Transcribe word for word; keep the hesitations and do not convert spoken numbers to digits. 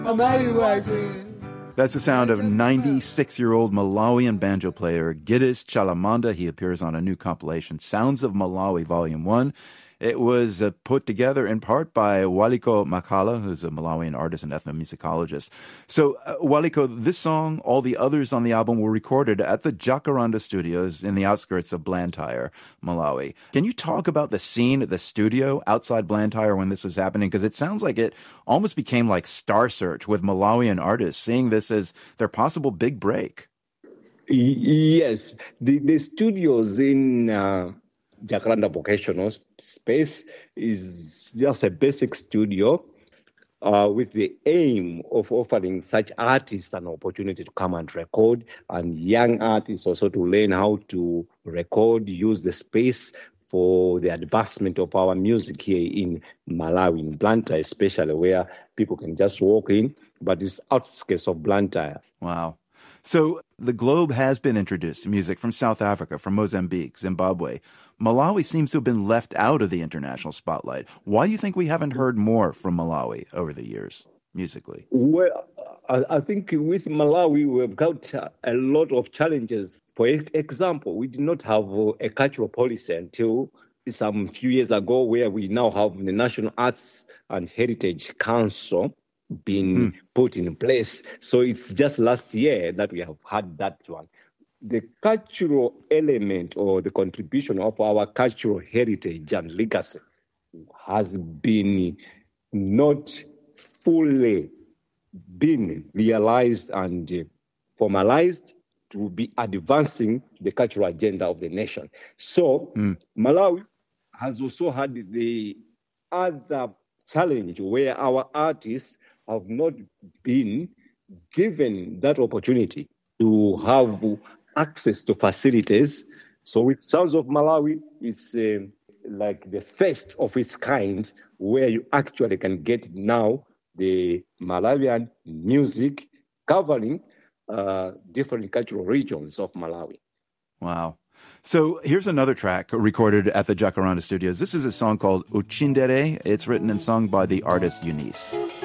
That's the sound of ninety-six-year-old Malawian banjo player Giddes Chalamanda. He appears on a new compilation, Sounds of Malawi, Volume one. It was uh, put together in part by Waliko Makala, who's a Malawian artist and ethnomusicologist. So, uh, Waliko, this song, all the others on the album were recorded at the Jacaranda Studios in the outskirts of Blantyre, Malawi. Can you talk about the scene at the studio outside Blantyre when this was happening? Because it sounds like it almost became like Star Search with Malawian artists, seeing this as their possible big break. Yes, the, the studios in... Uh... Jacaranda Vocational Space is just a basic studio uh, with the aim of offering such artists an opportunity to come and record, and young artists also to learn how to record, use the space for the advancement of our music here in Malawi, in Blantyre especially, where people can just walk in, but it's outskirts of Blantyre. Wow. So the globe has been introduced to music from South Africa, from Mozambique, Zimbabwe. Malawi seems to have been left out of the international spotlight. Why do you think we haven't heard more from Malawi over the years, musically? Well, I think with Malawi, we've got a lot of challenges. For example, we did not have a cultural policy until some few years ago, where we now have the National Arts and Heritage Council being mm. put in place. So it's just last year that we have had that one. The cultural element or the contribution of our cultural heritage and legacy has been not fully been realized and formalized to be advancing the cultural agenda of the nation. So mm. Malawi has also had the other challenge where our artists have not been given that opportunity to have access to facilities. So with Sounds of Malawi, it's uh, like the first of its kind, where you actually can get now the Malawian music covering uh, different cultural regions of Malawi. Wow. So here's another track recorded at the Jacaranda Studios. This is a song called Uchindere. It's written and sung by the artist Eunice.